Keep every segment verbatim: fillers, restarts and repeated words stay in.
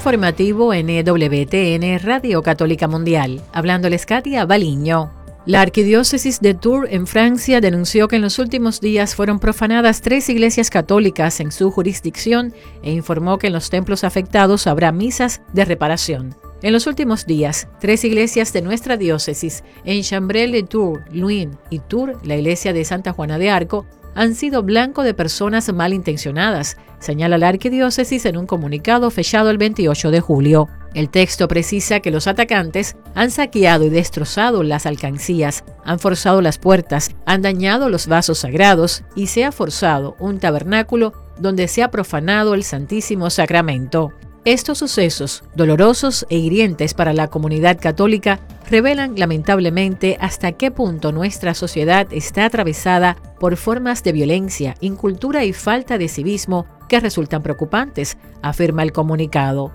informativo N W T N Radio Católica Mundial. Hablándoles Katia Baliño. La Arquidiócesis de Tours en Francia denunció que en los últimos días fueron profanadas tres iglesias católicas en su jurisdicción e informó que en los templos afectados habrá misas de reparación. En los últimos días, tres iglesias de nuestra diócesis, en Chambrel-les-Tours, Luynes y Tours, la iglesia de Santa Juana de Arco, han sido blanco de personas malintencionadas, señala la arquidiócesis en un comunicado fechado el veintiocho de julio. El texto precisa que los atacantes han saqueado y destrozado las alcancías, han forzado las puertas, han dañado los vasos sagrados y se ha forzado un tabernáculo donde se ha profanado el Santísimo Sacramento. Estos sucesos, dolorosos e hirientes para la comunidad católica, revelan lamentablemente hasta qué punto nuestra sociedad está atravesada por formas de violencia, incultura y falta de civismo que resultan preocupantes, afirma el comunicado.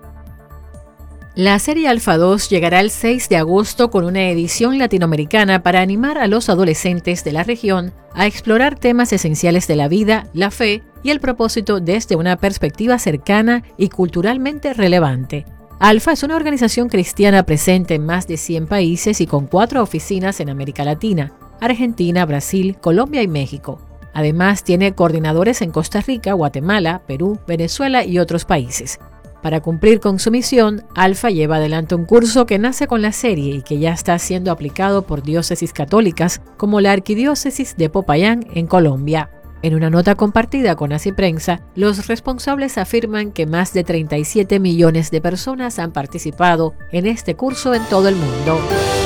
La serie Alfa dos llegará el seis de agosto con una edición latinoamericana para animar a los adolescentes de la región a explorar temas esenciales de la vida, la fe y el propósito desde una perspectiva cercana y culturalmente relevante. Alfa es una organización cristiana presente en más de cien países y con cuatro oficinas en América Latina, Argentina, Brasil, Colombia y México. Además, tiene coordinadores en Costa Rica, Guatemala, Perú, Venezuela y otros países. Para cumplir con su misión, Alfa lleva adelante un curso que nace con la serie y que ya está siendo aplicado por diócesis católicas como la Arquidiócesis de Popayán en Colombia. En una nota compartida con Así Prensa, los responsables afirman que más de treinta y siete millones de personas han participado en este curso en todo el mundo.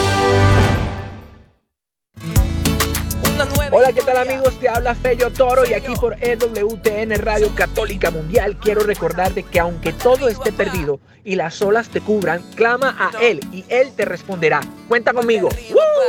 Hola, ¿qué tal amigos? Te habla Fello Toro y aquí por E W T N Radio Católica Mundial quiero recordarte que aunque todo esté perdido y las olas te cubran, clama a Él y Él te responderá. Cuenta conmigo. ¡Woo!